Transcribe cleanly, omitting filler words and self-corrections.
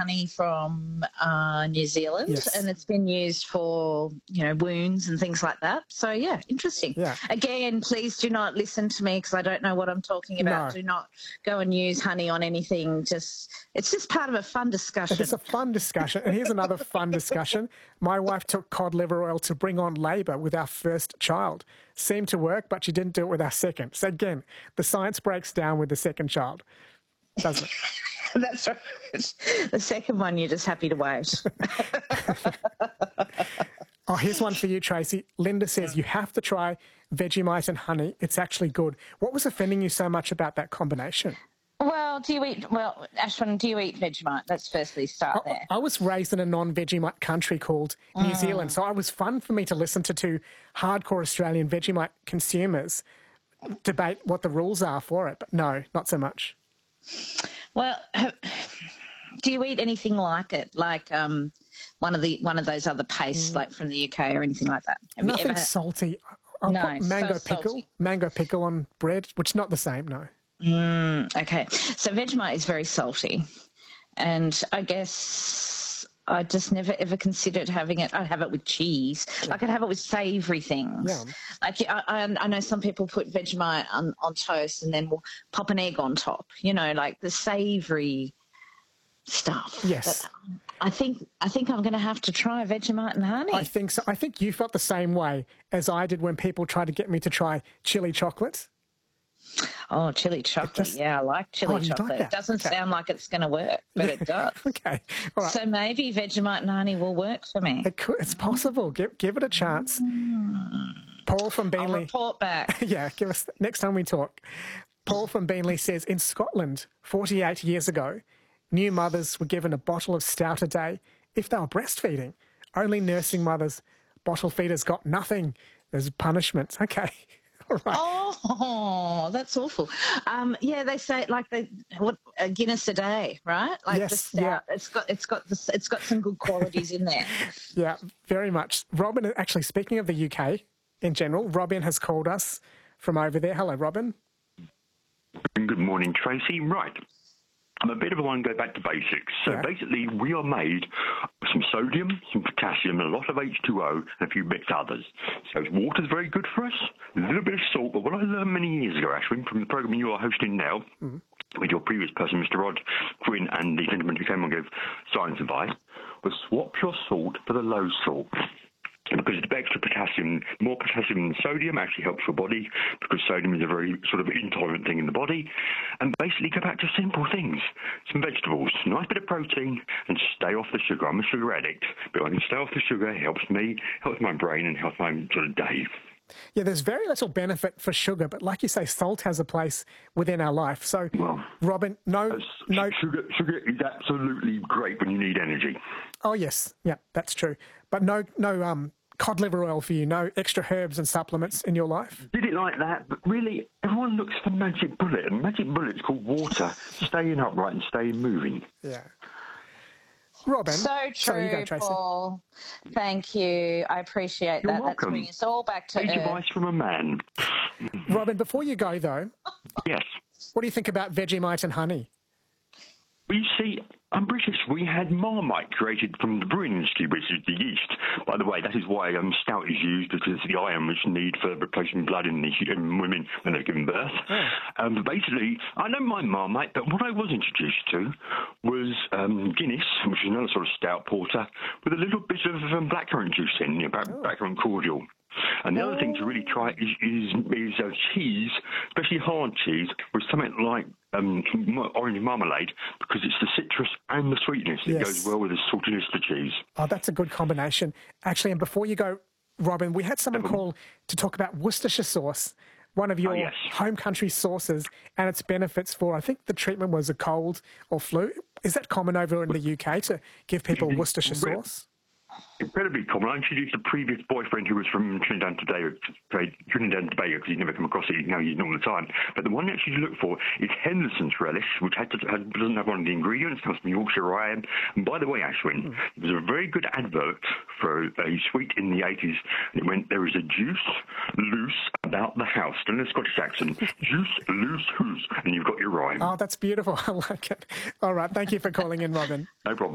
honey from New Zealand, Yes. and it's been used for, wounds and things like that. So, yeah, interesting. Yeah. Again, please do not listen to me because I don't know what I'm talking about. No. Do not go and use honey on anything. It's just part of a fun discussion. It's a fun discussion. And here's another fun discussion. My wife took cod liver oil to bring on labour with our first child. Seemed to work, but she didn't do it with our second. So again, the science breaks down with the second child, doesn't it? That's right. The second one, you're just happy to wait. Oh, here's one for you, Tracy. Linda says you have to try Vegemite and honey. It's actually good. What was offending you so much about that combination? Well, Ashwin, do you eat Vegemite? Let's firstly start there. I was raised in a non-Vegemite country called New Zealand, so it was fun for me to listen to two hardcore Australian Vegemite consumers debate what the rules are for it. But no, not so much. Well, do you eat anything like it? Like one of those other pastes, like from the UK or anything like that? Nothing salty. I'll put mango pickle on bread, which is not the same, no. Okay. So Vegemite is very salty, and I guess I just never ever considered having it. I'd have it with cheese. Like I'd have it with savoury things. Yeah. Like I know some people put Vegemite on toast and then will pop an egg on top. Like the savoury stuff. Yes. But I think I'm going to have to try Vegemite and honey. I think so. I think you felt the same way as I did when people tried to get me to try chili chocolate. Oh, chili chocolate. I like chili chocolate. Like it doesn't sound like it's going to work, but it does. Okay. All right. So maybe Vegemite and honey will work for me. It's possible. Give it a chance. Paul from Beanley. I'll report back. Yeah, give us next time we talk. Paul from Beanley says, in Scotland, 48 years ago, new mothers were given a bottle of stout a day if they were breastfeeding. Only nursing mothers, bottle feeders got nothing. There's punishments. Okay. All right. Oh, that's awful. They say like a Guinness a day, right? Like yes, the stout. It's got some good qualities in there. Yeah, very much. Robin, actually, speaking of the UK in general, Robin has called us from over there. Hello, Robin. Good morning, Tracy. Right. I'm a bit of a one go back to basics. So basically, we are made of some sodium, some potassium, a lot of H2O, and a few bits others. So water's very good for us, a little bit of salt. But what I learned many years ago, Ashwin, from the programme you are hosting now, with your previous person, Mr. Rod Quinn, and the gentleman who came on and gave science advice, was swap your salt for the low salt. Because the extra potassium, more potassium than sodium, actually helps your body, because sodium is a very sort of intolerant thing in the body. And basically go back to simple things. Some vegetables, nice bit of protein, and stay off the sugar. I'm a sugar addict, but I can stay off the sugar. It helps me, helps my brain, and helps my sort of day. Yeah, there's very little benefit for sugar, but like you say, salt has a place within our life. So, Robin, no... Sugar is absolutely great when you need energy. Oh, yes. Yeah, that's true. But no cod liver oil for you, no extra herbs and supplements in your life? Did it like that, but really, everyone looks for magic bullet, and magic bullet's called water, staying upright and staying moving. Yeah. Robin. So true, sorry, you go, Tracy. Paul. Thank you. I appreciate that. You're welcome. That's bringing us all back to Sage advice from a man. Robin, before you go, though, yes. What do you think about Vegemite and honey? Well, you see, I'm British. We had Marmite created from the brewing industry, which is the yeast. By the way, that is why stout is used, because it's the iron which need for replacing blood in women when they're giving birth. But basically, I don't mind Marmite, but what I was introduced to was Guinness, which is another sort of stout porter, with a little bit of blackcurrant juice in, blackcurrant cordial. And the other thing to really try is cheese, especially hard cheese, with something like orange marmalade, because it's the citrus and the sweetness that goes well with the saltiness of the cheese. Oh, that's a good combination. Actually, and before you go, Robin, we had someone call to talk about Worcestershire sauce, one of your home country sauces, and its benefits for, I think the treatment was a cold or flu. Is that common over in the UK to give people Worcestershire sauce? Incredibly common. I introduced a previous boyfriend who was from Trinidad and Tobago, because he'd never come across it. Now he's all the time. But the one that you look for is Henderson's relish, which doesn't have one of the ingredients. It comes from Yorkshire Rye. And by the way, Ashwin, there was a very good advert for a sweet in the 80s. And it went, there is a juice loose about the house. And a Scottish accent. Juice loose hoose. And you've got your rhyme. Oh, that's beautiful. I like it. All right. Thank you for calling in, Robin. No problem.